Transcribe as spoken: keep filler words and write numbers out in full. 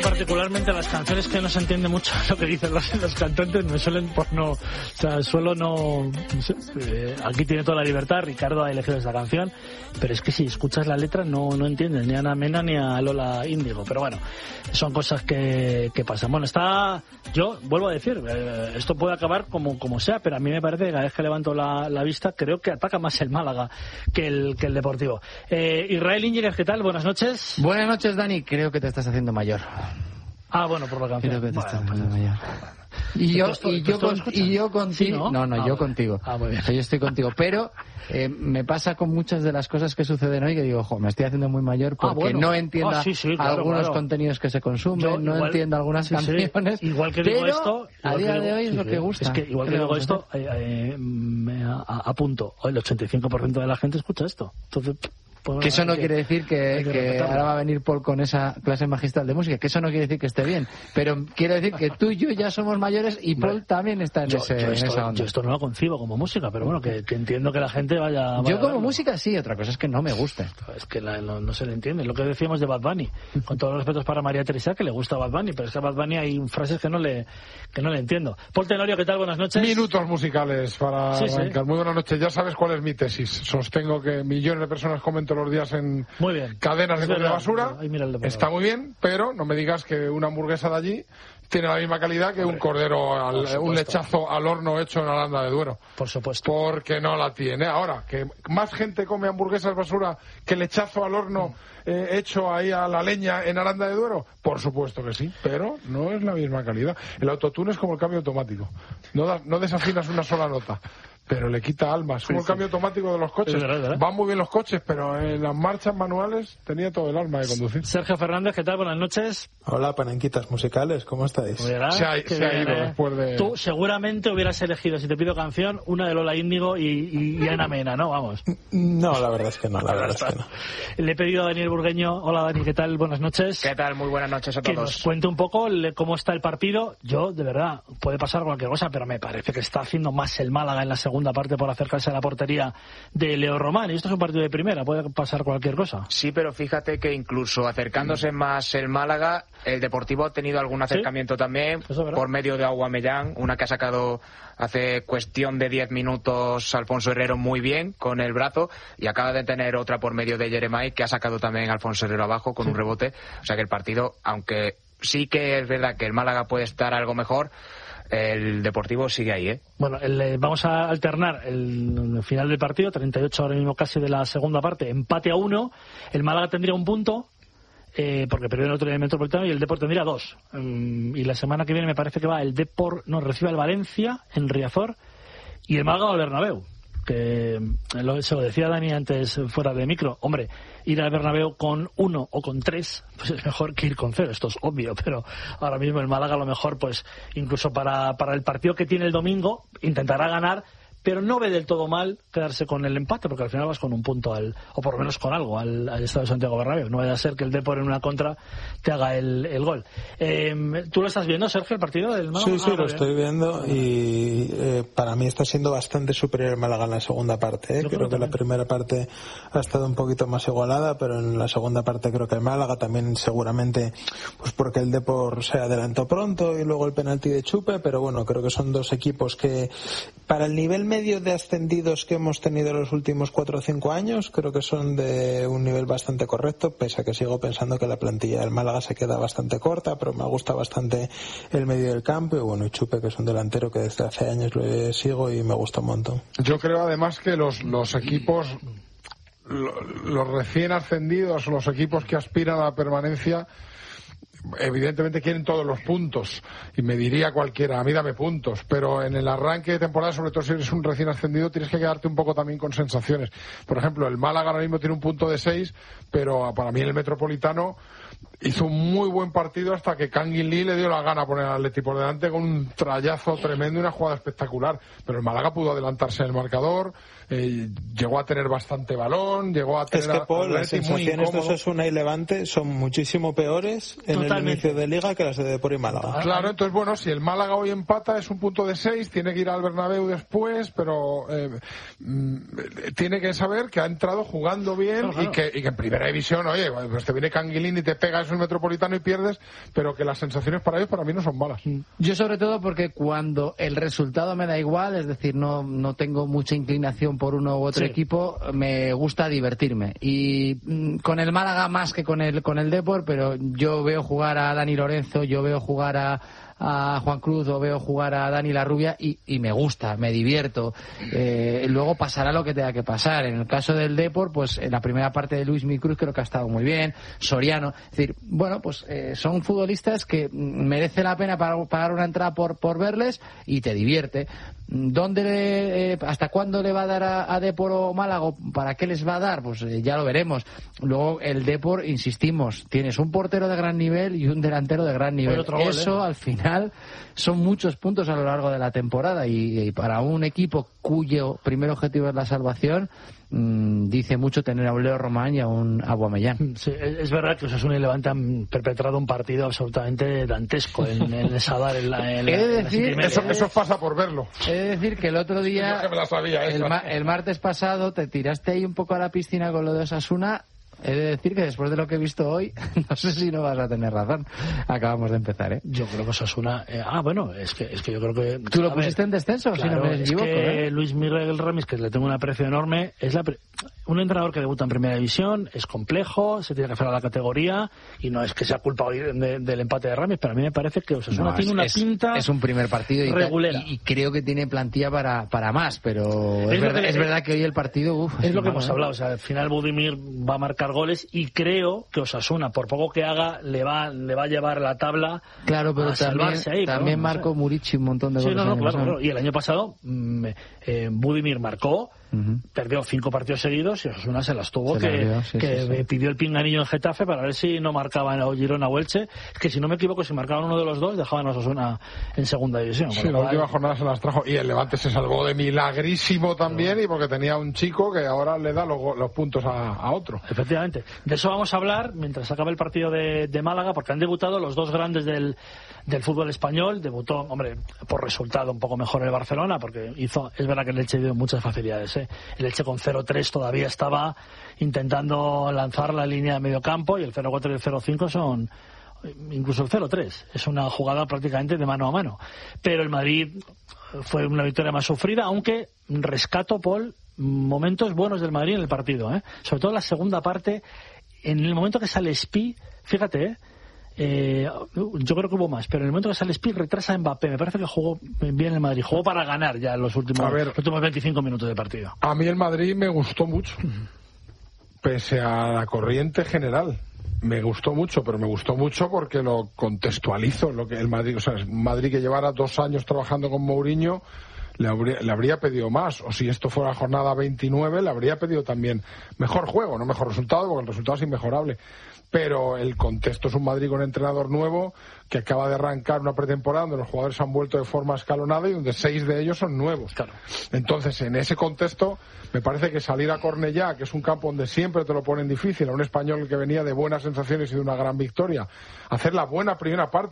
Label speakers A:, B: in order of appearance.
A: particularmente las canciones que no se entiende mucho lo que dicen los, los cantantes me suelen pues no, o sea, suelo no, no sé, eh, aquí tiene toda la libertad, Ricardo ha elegido esta canción, pero es que si escuchas la letra no, no entiendes ni a Ana Mena ni a Lola Índigo, pero bueno, son cosas que, que pasan. Bueno, está, yo vuelvo a decir, eh, esto puede acabar como, como sea, pero a mí me parece que cada vez que levanto la, la vista creo que ataca más el Málaga que el, que el Deportivo. Eh, Israel Íñiguez, ¿qué tal? Buenas noches.
B: Buenas noches, Dani. Creo que te estás haciendo mayor.
A: Ah, bueno, por la canción.
B: Creo que te
A: bueno,
B: estás
A: pues,
B: haciendo mayor. Y yo,
A: esto,
B: y, yo con, y yo contigo.
A: ¿Sí, no?
B: no, no,
A: ah,
B: yo
A: bueno.
B: contigo.
A: Ah, muy bien.
B: O sea, yo estoy contigo. Pero eh, me pasa con muchas de las cosas que suceden hoy que digo, ojo, me estoy haciendo muy mayor porque
A: ah, bueno.
B: no entiendo
A: ah, sí, sí, claro,
B: algunos
A: claro.
B: contenidos que se consumen, yo, no igual, entiendo algunas sí, canciones.
A: Sí. Igual que digo
B: pero
A: esto.
B: A día
A: digo,
B: de hoy es
A: sí,
B: lo
A: sí.
B: que gusta.
A: Es que igual que digo esto, eh, eh, me apunto. El ochenta y cinco por ciento de la gente escucha esto. Entonces.
B: Pues que eso no que, quiere decir que, que, que ahora va a venir Paul con esa clase magistral de música, que eso no quiere decir que esté bien, pero quiere decir que tú y yo ya somos mayores y Paul Hombre, también está en, yo, ese,
A: yo esto,
B: en esa onda.
A: Yo esto no lo concibo como música, pero bueno, que, que entiendo que la gente vaya... vaya
B: yo como música sí, otra cosa es que no me guste.
A: Es que la, no, no se le entiende, lo que decíamos de Bad Bunny, con todos los respetos para María Teresa, que le gusta Bad Bunny, pero es que a Bad Bunny hay frases que no le que no le entiendo. Paul Tenorio, ¿qué tal? Buenas noches.
C: Minutos musicales para
A: sí,
C: arrancar.
A: Sí.
C: Muy buenas noches. Ya sabes cuál es mi tesis. Sostengo que millones de personas comen todos los días en...
A: Muy bien.
C: Cadenas de comida basura.
A: Ahí mira el de
C: está muy bien, pero no me digas que una hamburguesa de allí tiene la misma calidad que Hombre, un cordero, al, un lechazo al horno hecho en Aranda de Duero.
A: Por supuesto.
C: Porque no la tiene. Ahora, que más gente come hamburguesas basura que lechazo al horno eh, hecho ahí a la leña en Aranda de Duero. Por supuesto que sí, pero no es la misma calidad. El autotune es como el cambio automático. No, da, no desafinas una sola nota. Pero le quita alma. Es como sí, el cambio sí. automático de los coches.
A: Es verdad, ¿verdad?
C: Van muy bien los coches, pero en las marchas manuales tenía todo el alma de conducir.
A: Sergio Fernández, ¿qué tal? Buenas noches.
D: Hola, panenquitas musicales, ¿cómo estáis?
A: Verá,
C: se ha, se ha ido
A: eh,
C: después de...
A: Tú seguramente hubieras elegido, si te pido canción, una de Lola Índigo y, y, y Ana Mena, ¿no? Vamos.
D: No, la verdad es que no, la verdad es que no.
A: Le he pedido a Daniel Burgueño. Hola, Dani, ¿qué tal? Buenas noches.
E: ¿Qué tal? Muy buenas noches a todos.
A: Que nos cuente un poco cómo está el partido. Yo, de verdad, puede pasar cualquier cosa, pero me parece que está haciendo más el Málaga en la segunda parte por acercarse a la portería de Leo Román. Y esto es un partido de primera, puede pasar cualquier cosa.
E: Sí, pero fíjate que incluso acercándose mm. más el Málaga, el Deportivo ha tenido algún acercamiento ¿Sí? también por medio de Aguamellán, una que ha sacado hace cuestión de diez minutos Alfonso Herrero muy bien con el brazo, y acaba de tener otra por medio de Jeremai que ha sacado también Alfonso Herrero abajo con sí. un rebote. O sea que el partido, aunque sí que es verdad que el Málaga puede estar algo mejor, el Deportivo sigue ahí, ¿eh?
A: Bueno, el, vamos a alternar el, el final del partido, treinta y ocho ahora mismo casi de la segunda parte, empate a uno, el Málaga tendría un punto, eh, porque perdió el otro día el Metropolitano, y el Depor tendría dos. Um, y la semana que viene me parece que va el Depor, no, recibe al Valencia en Riazor, y el Málaga al Bernabéu. Que lo, se lo decía Dani antes fuera de micro, hombre, ir al Bernabéu con uno o con tres pues es mejor que ir con cero, esto es obvio, pero ahora mismo el Málaga a lo mejor pues incluso para, para el partido que tiene el domingo intentará ganar, pero no ve del todo mal quedarse con el empate, porque al final vas con un punto al, o por lo menos con algo al, al Estadio Santiago Bernabéu. No vaya a ser que el Depor en una contra te haga el, el gol. Eh, ¿Tú lo estás viendo, Sergio, el partido del Málaga?
D: Sí, sí,
A: ah,
D: lo estoy viendo, y eh, para mí está siendo bastante superior el Málaga en la segunda parte. ¿eh? Creo, creo que la primera parte ha estado un poquito más igualada, pero en la segunda parte creo que el Málaga también seguramente, pues porque el Depor se adelantó pronto y luego el penalti de Chupe, pero bueno, creo que son dos equipos que para el nivel medio de ascendidos que hemos tenido en los últimos cuatro o cinco años, creo que son de un nivel bastante correcto, pese a que sigo pensando que la plantilla del Málaga se queda bastante corta, pero me gusta bastante el medio del campo, y bueno, y Chupe, que es un delantero que desde hace años lo sigo y me gusta un montón.
C: Yo creo además que los, los equipos, los recién ascendidos, los equipos que aspiran a la permanencia, evidentemente quieren todos los puntos, y me diría cualquiera, a mí dame puntos, pero en el arranque de temporada, sobre todo si eres un recién ascendido, tienes que quedarte un poco también con sensaciones. Por ejemplo, el Málaga ahora mismo tiene un punto de seis, pero para mí el Metropolitano hizo un muy buen partido hasta que Kangin Lee le dio la gana a poner al Atleti por delante con un trayazo tremendo y una jugada espectacular, pero el Málaga pudo adelantarse en el marcador, eh, llegó a tener bastante balón, llegó a tener...
D: Es que, Paul, las sensaciones de Osasuna y Levante son muchísimo peores en Totalmente. el inicio de Liga que las de Depor y Málaga.
C: Claro, entonces bueno, si el Málaga hoy empata es un punto de seis, tiene que ir al Bernabéu después, pero eh, mm, tiene que saber que ha entrado jugando bien, claro, claro. Y, que, y que en primera división, oye, pues te viene Canguilín y te pega esos el Metropolitano y pierdes, pero que las sensaciones para ellos, para mí, no son malas.
B: Yo sobre todo porque cuando el resultado me da igual, es decir, no, no tengo mucha inclinación por uno u otro sí. equipo, me gusta divertirme. Y mm, con el Málaga más que con el, con el Depor, pero yo veo jugar a Dani Lorenzo, yo veo jugar a a Juan Cruz o veo jugar a Dani Larrubia y, y me gusta, me divierto. Eh, luego pasará lo que tenga que pasar. En el caso del Depor, pues en la primera parte de Luis Micruz creo que ha estado muy bien, Soriano. Es decir, bueno, pues eh, son futbolistas que merece la pena pagar, pagar una entrada por, por verles y te divierte. ¿Dónde le, eh, hasta cuándo le va a dar a, a Depor o Málaga? ¿Para qué les va a dar? Pues eh, ya lo veremos. Luego el Depor, insistimos, tienes un portero de gran nivel y un delantero de gran nivel. Otro Eso gol, ¿eh? Al final son muchos puntos a lo largo de la temporada y, y para un equipo cuyo primer objetivo es la salvación, mmm, dice mucho tener a un Leo Román y a un Aubameyang.
A: Sí, es verdad que Osasuna y Levante han perpetrado un partido absolutamente dantesco en, en el Sadar. En la, en la,
B: he de decir,
C: en la eso, eso pasa por verlo.
B: He de decir que el otro día,
C: que me la sabía,
B: el, ma el martes pasado, te tiraste ahí un poco a la piscina con lo de Osasuna. He de decir que después de lo que he visto hoy, no sé si no vas a tener razón. Acabamos de empezar, ¿eh?
A: Yo creo que Osasuna... Eh, ah, bueno, es que, es que yo creo que...
B: ¿Tú lo pusiste ver, en descenso?
A: Claro,
B: si no me equivoco,
A: es que
B: ¿eh?
A: Luis Miguel Ramis, que le tengo un aprecio enorme, es la pre un entrenador que debuta en Primera División, es complejo, se tiene que hacer a la categoría, y no es que sea culpa hoy de, del empate de Ramis, pero a mí me parece que Osasuna no, tiene
B: es,
A: una
B: es,
A: pinta...
B: Es un primer partido y,
A: regulera.
B: Y, y creo que tiene plantilla para, para más, pero es, es, verdad, que, es verdad que hoy el partido... Uf,
A: es lo que hemos hablado, o sea, al final Budimir va a marcar goles y creo Creo que Osasuna, por poco que haga, le va le va a llevar la tabla.
B: Claro, pero
A: a
B: también,
A: ahí,
B: también
A: no
B: marcó
A: sé.
B: Murici un montón de goles.
A: Sí, no, no, claro, claro. Y el año pasado mmm, eh, Budimir marcó, uh-huh. perdió cinco partidos seguidos y Osasuna se las tuvo, se que, la sí, que sí, sí. pidió el pinganillo en Getafe para ver si no marcaban o Girona o Elche. Es que si no me equivoco, si marcaban uno de los dos, dejaban a Osasuna en segunda división.
C: Sí, la cual... última jornada se las trajo. Y el Levante se salvó de milagrísimo también, no. y porque tenía un chico que ahora le da los, los puntos a, a otro.
A: Efectivamente. De eso vamos a hablar mientras acabe el partido de, de Málaga, porque han debutado los dos grandes del, del fútbol español. Debutó, hombre, por resultado un poco mejor el Barcelona, porque hizo, es verdad que el Elche dio muchas facilidades, ¿eh? El Elche con cero tres todavía estaba intentando lanzar la línea de medio campo, y el cero cuatro y el cero cinco son, incluso el cero tres, es una jugada prácticamente de mano a mano. Pero el Madrid fue una victoria más sufrida, aunque rescato, Paul, momentos buenos del Madrid en el partido, ¿eh? Sobre todo la segunda parte. En el momento que sale Spi, fíjate, ¿eh? Eh, yo creo que hubo más, pero en el momento que sale Spi retrasa a Mbappé. Me parece que jugó bien el Madrid, jugó para ganar ya en los últimos, ver, los últimos veinticinco minutos de partido.
C: A mí el Madrid me gustó mucho, pese a la corriente general. Me gustó mucho, pero me gustó mucho porque lo contextualizo, lo que el Madrid, o sea, el Madrid que llevara dos años trabajando con Mourinho, le habría, le habría pedido más, o si esto fuera jornada veintinueve, le habría pedido también mejor juego, no mejor resultado, porque el resultado es inmejorable. Pero el contexto es un Madrid con un entrenador nuevo que acaba de arrancar una pretemporada donde los jugadores han vuelto de forma escalonada y donde seis de ellos son nuevos.
A: Claro.
C: Entonces, en ese contexto, me parece que salir a Cornellá, que es un campo donde siempre te lo ponen difícil, a un español que venía de buenas sensaciones y de una gran victoria, hacer la buena primera parte,